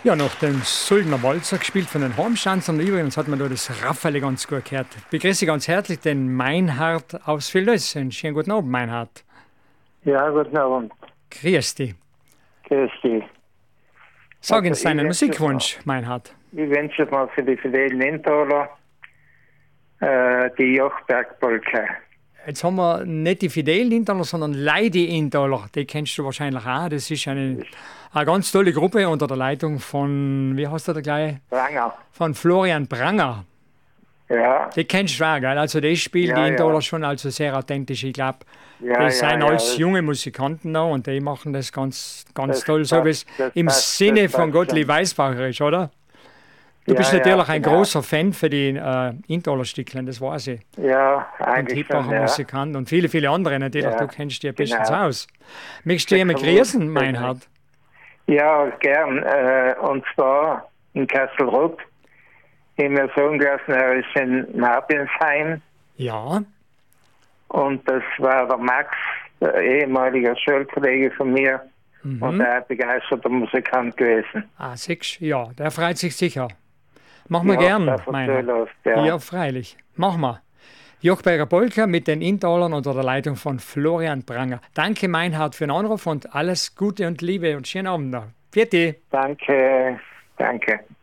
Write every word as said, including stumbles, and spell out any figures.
Ja, noch den Suldener Walzer gespielt von den Hornstanzern. Übrigens hat man da das Raffaele ganz gut gehört. Ich begrüße ganz herzlich den Meinhard aus Villöss. Einen schönen guten Abend, Meinhard. Ja, guten Abend. Grüß dich. Grüß dich. Sag uns Also, deinen ich Musikwunsch, Meinhard. Ich wünsche mal für die fidelen Inntaler äh, die Jochberg-Polka. Jetzt haben wir nicht die fidelen Inntaler, sondern Leidi Inntaler. Die kennst du wahrscheinlich auch. Das ist eine, eine ganz tolle Gruppe unter der Leitung von, wie heißt der gleich? Pranger. Von Florian Pranger. Ja. Die kennst du auch, gell? Also das spielt Ja, die Inntaler ja. schon also sehr authentisch. Ich glaube, Ja, das ja, sind ja, alles das- junge Musikanten da und die machen das ganz, ganz Das toll, so wie es passt, das im passt, Sinne das von passt Gottlieb schon. Weißbacher ist, oder? Du Ja, bist ja, natürlich ein genau. großer Fan für die äh, Inntaler Stückchen, das weiß ich. Ja, Und eigentlich Hippacher schon, ja. Musikant und viele, viele andere natürlich. Ja, Du kennst dich ein bisschen genau. aus. Möchtest du jemand vermute grüßen, ich. Meinhard? Ja, gern. Äh, und zwar in Kasselruck. Ich habe mir sagen lassen, er ist in Marbinsheim. Ja, Und das war der Max, der ehemalige Schulkollege von mir. Und er ist begeisterter Musikant gewesen. ah, siehst du? Ja, der freut sich sicher. Machen wir Ja, gern, das war Meinhard. toll, ja. Ja, freilich. Machen wir. Jochberger Polka mit den Inntalern unter der Leitung von Florian Pranger. Danke, Meinhard, für den Anruf und alles Gute und Liebe und schönen Abend noch. Vierte. Danke, danke.